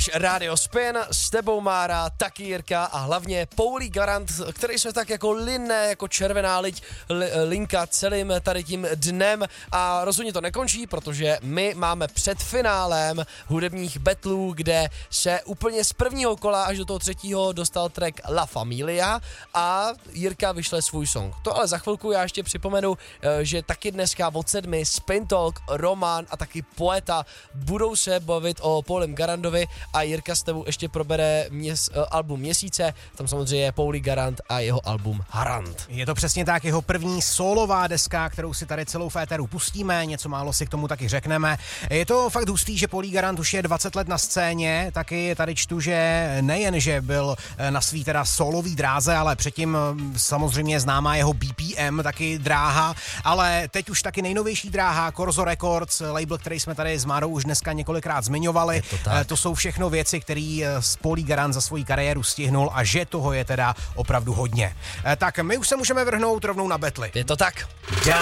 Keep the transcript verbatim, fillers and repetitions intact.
Radio Spin, s tebou Mára, taky Jirka a hlavně Paulí Garant, který se tak jako line, jako červená liť, li, linka celým tady tím dnem a rozhodně to nekončí, protože my máme před finálem hudebních battlů, kde se úplně z prvního kola až do toho třetího dostal track La Familia a Jirka vyšle svůj song. To ale za chvilku já ještě připomenu, že taky dneska od sedmi Spin Talk, Roman a taky Poeta budou se bavit o Paulem Garantovi a Jirka s tebou ještě probere měs, album měsíce, tam samozřejmě je Paulí Garant a jeho album Harant. Je to přesně tak, jeho první solová deska, kterou si tady celou féteru pustíme, něco málo si k tomu taky řekneme. Je to fakt hustý, že Paulí Garant už je dvacet let na scéně, taky tady čtu, že nejen, že byl na svý teda solový dráze, ale předtím samozřejmě známá jeho B P M, taky dráha, ale teď už taky nejnovější dráha, Corzo Records, label, který jsme tady s Márou už dneska několikrát zmiňovali. To, to jsou všechno věci, které Paulí Garant za svoji kariéru stihnul a že toho je teda opravdu hodně. Tak my už se můžeme vrhnout rovnou na betly. Je to tak.